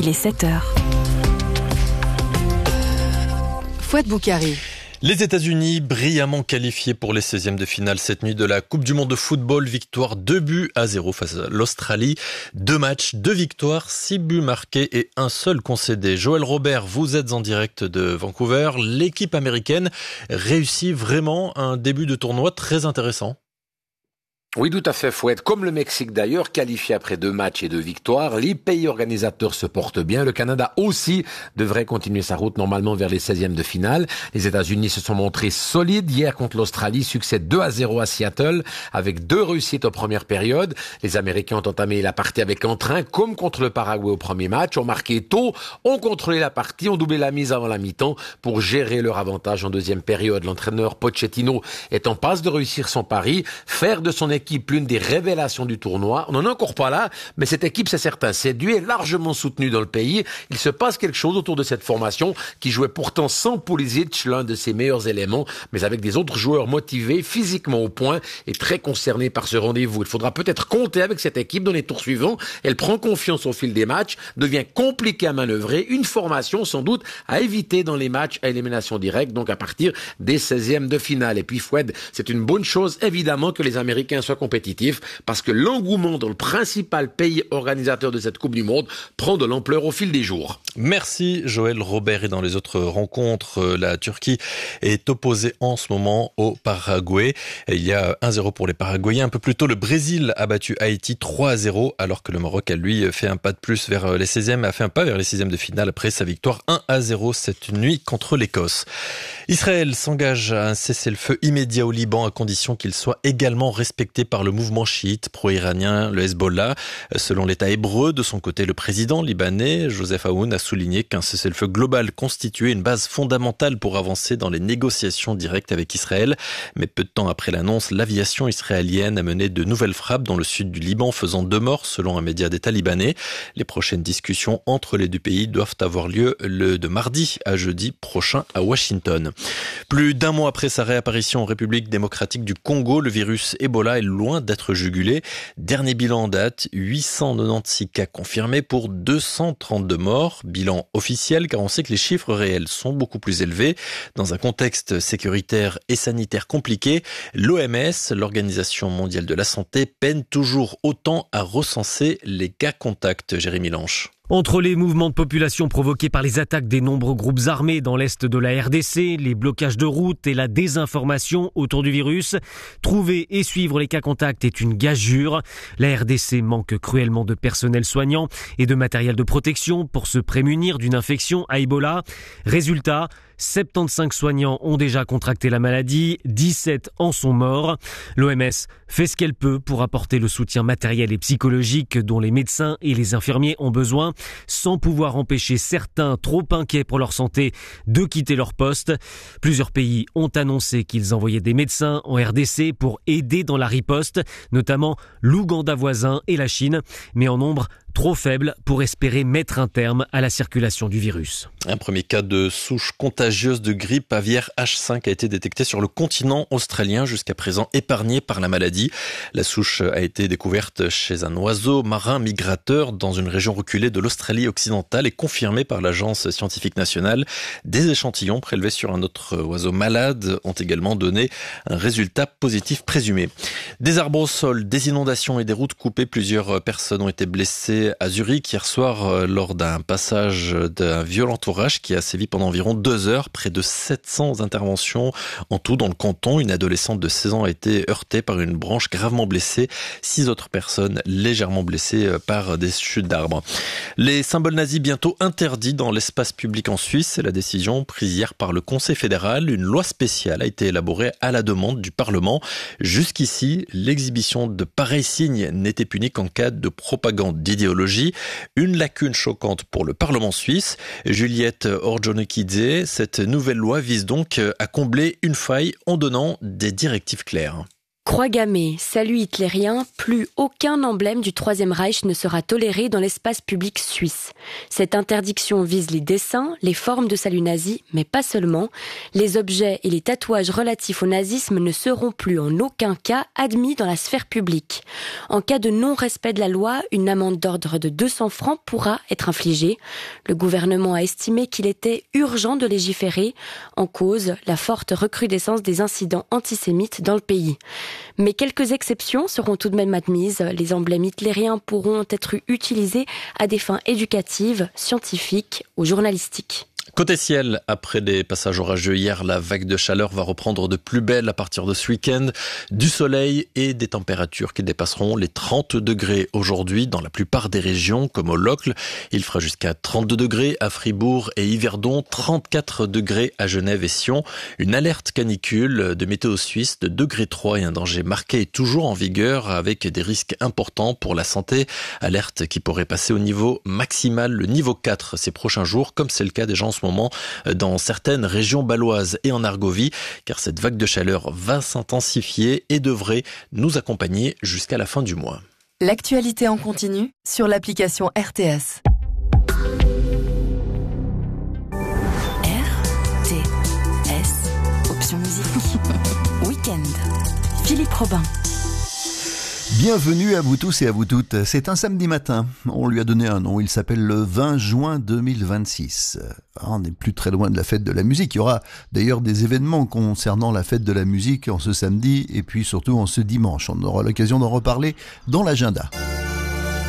il est 7h. Fouad Boukari. Les États-Unis, brillamment qualifiés pour les 16e de finale cette nuit de la Coupe du Monde de football. Victoire 2-0 face à l'Australie. 2 matchs, 2 victoires, 6 buts marqués et 1 seul concédé. Joël Robert, vous êtes en direct de Vancouver. L'équipe américaine réussit vraiment un début de tournoi très intéressant. Oui, tout à fait, Fouette. Comme le Mexique d'ailleurs, qualifié après 2 matchs et 2 victoires, les pays organisateurs se portent bien. Le Canada aussi devrait continuer sa route normalement vers les 16e de finale. Les États-Unis se sont montrés solides hier contre l'Australie. Succès 2-0 à Seattle avec 2 réussites aux premières périodes. Les Américains ont entamé la partie avec entrain, comme contre le Paraguay au premier match. Ont marqué tôt, ont contrôlé la partie, ont doublé la mise avant la mi-temps pour gérer leur avantage en deuxième période. L'entraîneur Pochettino est en passe de réussir son pari, faire de son équipe l'une des révélations du tournoi. On n'en est encore pas là, mais cette équipe, c'est certain, séduit et largement soutenue dans le pays. Il se passe quelque chose autour de cette formation qui jouait pourtant sans Pulisic, l'un de ses meilleurs éléments, mais avec des autres joueurs motivés, physiquement au point et très concernés par ce rendez-vous. Il faudra peut-être compter avec cette équipe dans les tours suivants. Elle prend confiance au fil des matchs, devient compliquée à manœuvrer, une formation sans doute à éviter dans les matchs à élimination directe, donc à partir des 16e de finale. Et puis Fouad, c'est une bonne chose évidemment que les Américains soient compétitifs parce que l'engouement dans le principal pays organisateur de cette Coupe du Monde prend de l'ampleur au fil des jours. Merci Joël Robert. Et dans les autres rencontres, la Turquie est opposée en ce moment au Paraguay. Il y a 1-0 pour les Paraguayens. Un peu plus tôt, le Brésil a battu Haïti 3-0 alors que le Maroc a lui fait un pas de plus vers les 16e, a fait un pas vers les 16e de finale après sa victoire 1-0 cette nuit contre l'Écosse. Israël s'engage à un cessez-le-feu immédiat au Liban à condition qu'il soit également respecté par le mouvement chiite pro-iranien, le Hezbollah. Selon l'État hébreu, de son côté, le président libanais, Joseph Aoun, a souligné qu'un cessez-le-feu global constituait une base fondamentale pour avancer dans les négociations directes avec Israël. Mais peu de temps après l'annonce, l'aviation israélienne a mené de nouvelles frappes dans le sud du Liban, faisant 2 morts selon un média d'État libanais. Les prochaines discussions entre les deux pays doivent avoir lieu de mardi à jeudi prochain à Washington. Plus d'1 mois après sa réapparition en République démocratique du Congo, le virus Ebola est loin d'être jugulé. Dernier bilan en date, 896 cas confirmés pour 232 morts. Bilan officiel car on sait que les chiffres réels sont beaucoup plus élevés. Dans un contexte sécuritaire et sanitaire compliqué, l'OMS, l'Organisation mondiale de la santé, peine toujours autant à recenser les cas contacts. Jérémy Lanche. Entre les mouvements de population provoqués par les attaques des nombreux groupes armés dans l'est de la RDC, les blocages de routes et la désinformation autour du virus, trouver et suivre les cas contacts est une gageure. La RDC manque cruellement de personnel soignant et de matériel de protection pour se prémunir d'une infection à Ebola. Résultat, 75 soignants ont déjà contracté la maladie, 17 en sont morts. L'OMS fait ce qu'elle peut pour apporter le soutien matériel et psychologique dont les médecins et les infirmiers ont besoin, sans pouvoir empêcher certains trop inquiets pour leur santé de quitter leur poste. Plusieurs pays ont annoncé qu'ils envoyaient des médecins en RDC pour aider dans la riposte, notamment l'Ouganda voisin et la Chine, mais en nombre trop faible pour espérer mettre un terme à la circulation du virus. Un premier cas de souche contagieuse de grippe aviaire H5 a été détecté sur le continent australien, jusqu'à présent épargné par la maladie. La souche a été découverte chez un oiseau marin migrateur dans une région reculée de l'Australie occidentale et confirmée par l'Agence scientifique nationale. Des échantillons prélevés sur un autre oiseau malade ont également donné un résultat positif présumé. Des arbres au sol, des inondations et des routes coupées. Plusieurs personnes ont été blessées à Zurich hier soir lors d'un passage d'un violent orage qui a sévi pendant environ 2 heures. Près de 700 interventions en tout dans le canton. Une adolescente de 16 ans a été heurtée par une branche gravement blessée. 6 autres personnes légèrement blessées par des chutes d'arbres. Les symboles nazis bientôt interdits dans l'espace public en Suisse. C'est la décision prise hier par le Conseil fédéral. Une loi spéciale a été élaborée à la demande du Parlement. Jusqu'ici, l'exhibition de pareils signes n'était punie qu'en cas de propagande d'idéologie. Une lacune choquante pour le Parlement suisse. Juliette Orjonikidze, cette nouvelle loi vise donc à combler une faille en donnant des directives claires. Croix gammée, salut hitlérien, plus aucun emblème du Troisième Reich ne sera toléré dans l'espace public suisse. Cette interdiction vise les dessins, les formes de salut nazi, mais pas seulement. Les objets et les tatouages relatifs au nazisme ne seront plus en aucun cas admis dans la sphère publique. En cas de non-respect de la loi, une amende d'ordre de 200 francs pourra être infligée. Le gouvernement a estimé qu'il était urgent de légiférer, en cause la forte recrudescence des incidents antisémites dans le pays. Mais quelques exceptions seront tout de même admises. Les emblèmes hitlériens pourront être utilisés à des fins éducatives, scientifiques ou journalistiques. Côté ciel, après des passages orageux hier, la vague de chaleur va reprendre de plus belle à partir de ce week-end. Du soleil et des températures qui dépasseront les 30 degrés aujourd'hui dans la plupart des régions, comme au Locle. Il fera jusqu'à 32 degrés à Fribourg et Yverdon, 34 degrés à Genève et Sion. Une alerte canicule de météo suisse de degré 3 et un danger marqué est toujours en vigueur avec des risques importants pour la santé. Alerte qui pourrait passer au niveau maximal, le niveau 4 ces prochains jours, comme c'est le cas déjà en ce moment dans certaines régions baloises et en Argovie, car cette vague de chaleur va s'intensifier et devrait nous accompagner jusqu'à la fin du mois. L'actualité en continu sur l'application RTS. RTS, option musique. Week-end. Philippe Robin. Bienvenue à vous tous et à vous toutes. C'est un samedi matin. On lui a donné un nom. Il s'appelle le 20 juin 2026. On n'est plus très loin de la fête de la musique. Il y aura d'ailleurs des événements concernant la fête de la musique en ce samedi et puis surtout en ce dimanche. On aura l'occasion d'en reparler dans l'agenda.